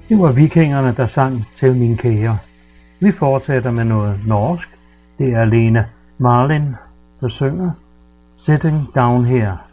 Det var vikingerne, der sang Til min kære. Vi fortsætter med noget norsk. Det er Lene Marlin, der synger Sitting Down Here.